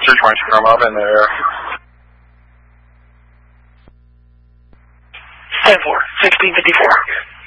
search warrants from up in there. 10-4, 1654.